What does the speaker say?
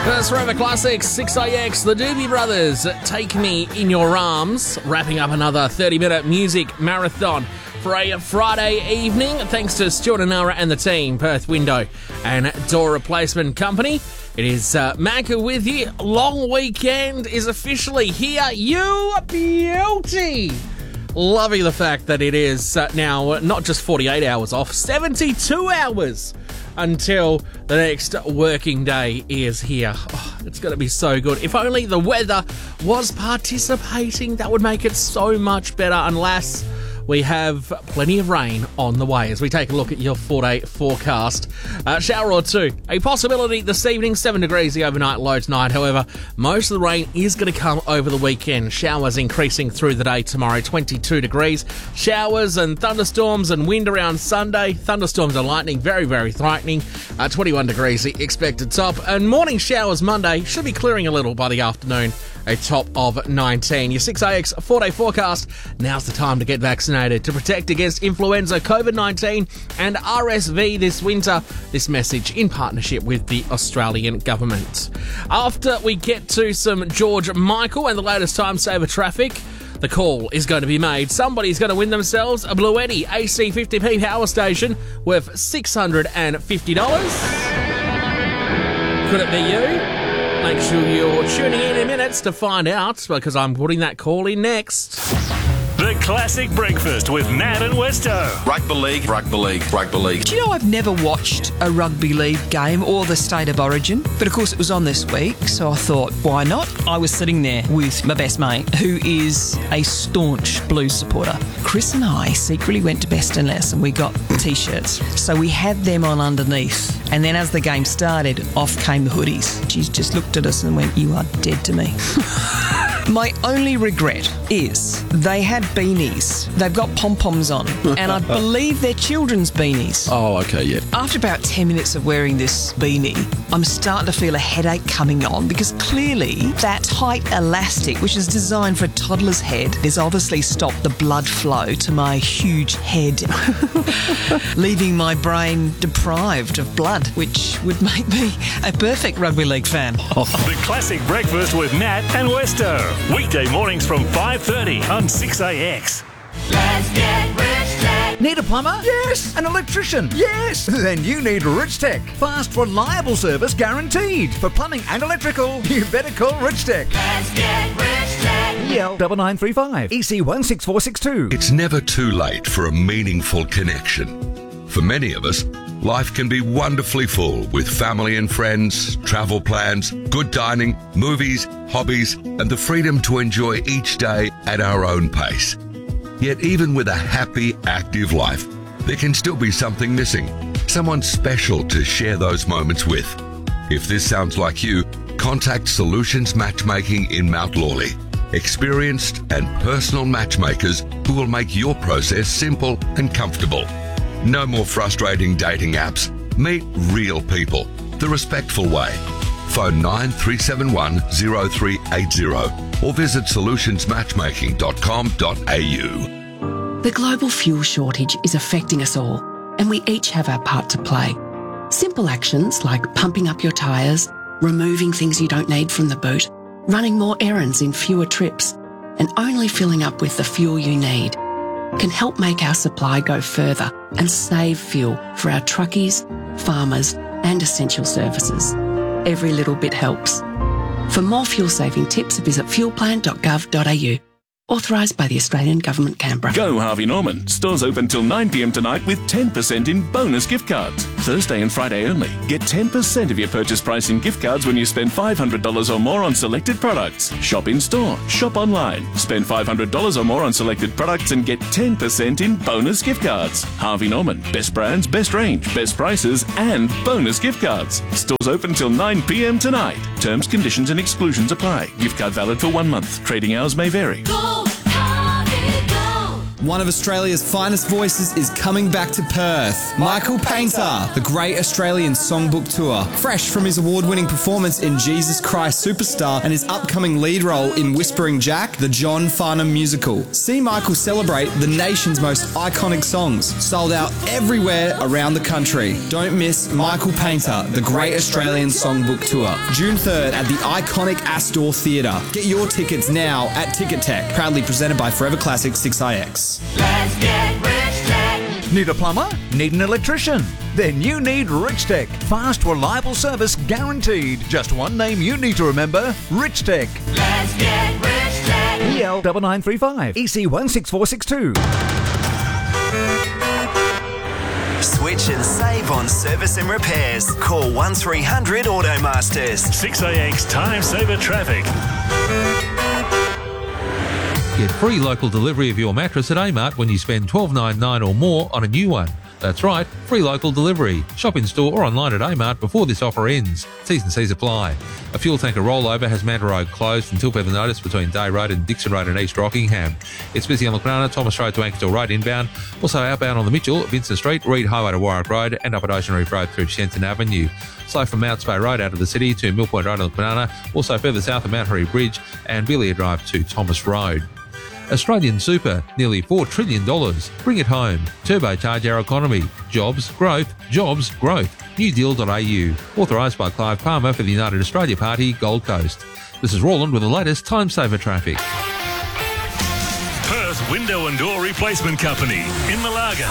First Forever Classics, 6IX, the Doobie Brothers, Take Me In Your Arms, wrapping up another 30-minute music marathon for a Friday evening. Thanks to Stuart and Nara and the team, Perth Window and Door Replacement Company. It is Macca with you. Long weekend is officially here. You beauty! Loving the fact that it is now not just 48 hours off, 72 hours until the next working day is here. Oh, it's going to be so good. If only the weather was participating, that would make it so much better, unless we have plenty of rain on the way. As we take a look at your 4-day forecast, shower or two. A possibility this evening, 7 degrees the overnight low tonight. However, most of the rain is going to come over the weekend. Showers increasing through the day tomorrow, 22 degrees. Showers and thunderstorms and wind around Sunday. Thunderstorms and lightning, very, very frightening. 21 degrees the expected top. And morning showers Monday should be clearing a little by the afternoon. A top of 19. Your 6AX 4-day forecast. Now's the time to get vaccinated to protect against influenza, COVID-19 and RSV this winter. This message in partnership with the Australian government. After we get to some George Michael and the latest time saver traffic, the call is going to be made. Somebody's going to win themselves a Bluetti AC 50p power station worth $650. Could it be you? Make sure you're tuning in minutes to find out, because I'm putting that call in next. The Classic Breakfast with Nat and Westo. Rugby league, rugby league, rugby league. Do you know I've never watched a rugby league game or the State of Origin? But of course it was on this week, so I thought, why not? I was sitting there with my best mate, who is a staunch Blues supporter. Chris and I secretly went to Best and Less and we got T-shirts. So we had them on underneath. And then as the game started, off came the hoodies. She just looked at us and went, "You are dead to me." My only regret is they had beanies. They've got pom-poms on, and I believe they're children's beanies. Oh, okay, yeah. After about 10 minutes of wearing this beanie, I'm starting to feel a headache coming on, because clearly that tight elastic, which is designed for a toddler's head, has obviously stopped the blood flow to my huge head, leaving my brain deprived of blood, which would make me a perfect rugby league fan. The Classic Breakfast with Nat and Westo. Weekday mornings from 5:30 on 6AX. Let's get Rich Tech. Need a plumber? Yes. An electrician? Yes. Then you need Rich Tech. Fast, reliable service guaranteed. For plumbing and electrical, you better call Rich Tech. Let's get Rich Tech. EL 9935 EC 16462. It's never too late for a meaningful connection. For many of us, life can be wonderfully full with family and friends, travel plans, good dining, movies, hobbies, and the freedom to enjoy each day at our own pace. Yet even with a happy, active life, there can still be something missing, someone special to share those moments with. If this sounds like you, contact Solutions Matchmaking in Mount Lawley. Experienced and personal matchmakers who will make your process simple and comfortable. No more frustrating dating apps. Meet real people the respectful way. Phone 9371 0380 or visit solutionsmatchmaking.com.au. The global fuel shortage is affecting us all, and we each have our part to play. Simple actions like pumping up your tyres, removing things you don't need from the boot, running more errands in fewer trips, and only filling up with the fuel you need can help make our supply go further and save fuel for our truckies, farmers and essential services. Every little bit helps. For more fuel-saving tips, visit fuelplan.gov.au. Authorised by the Australian Government, Canberra. Go Harvey Norman. Stores open till 9 p.m. tonight with 10% in bonus gift cards. Thursday and Friday only. Get 10% of your purchase price in gift cards when you spend $500 or more on selected products. Shop in store. Shop online. Spend $500 or more on selected products and get 10% in bonus gift cards. Harvey Norman. Best brands, best range, best prices and bonus gift cards. Stores open till 9 p.m. tonight. Terms, conditions and exclusions apply. Gift card valid for 1 month. Trading hours may vary. Go, Harvey, go. One of Australia's finest voices is coming back to Perth. Michael Painter, the Great Australian Songbook Tour. Fresh from his award-winning performance in Jesus Christ Superstar and his upcoming lead role in Whispering Jack, the John Farnham musical. See Michael celebrate the nation's most iconic songs. Sold out everywhere around the country. Don't miss Michael Painter, the Great Australian Songbook Tour. June 3rd at the iconic Astor Theatre. Get your tickets now at Ticket Tech. Proudly presented by Forever Classic 6IX. Let's get Rich Tech. Need a plumber? Need an electrician? Then you need Rich Tech. Fast, reliable service guaranteed. Just one name you need to remember, Rich Tech. Let's get Rich Tech. EL 9935 EC 16462. Switch and save on service and repairs. Call 1300 Automasters. 6AX Time Saver Traffic. Get free local delivery of your mattress at Amart when you spend $12.99 or more on a new one. That's right, free local delivery. Shop in store or online at Amart before this offer ends. T's and C's apply. A fuel tanker rollover has Manta Road closed until further notice between Day Road and Dixon Road in East Rockingham. It's busy on the Cronulla, Thomas Road to Ankersdale Road inbound. Also outbound on the Mitchell, Vincent Street, Reed Highway to Warwick Road and up at Ocean Reef Road through Shenton Avenue. Slow from Mount Spey Road out of the city to Mill Point Road on the Cronulla. Also further south of Mount Hurry Bridge and Billiard Drive to Thomas Road. Australian Super, nearly $4 trillion. Bring it home. Turbocharge our economy. Jobs, growth, jobs, growth. Newdeal.au. Authorised by Clive Palmer for the United Australia Party, Gold Coast. This is Roland with the latest Time Saver traffic. Perth Window and Door Replacement Company in Malaga.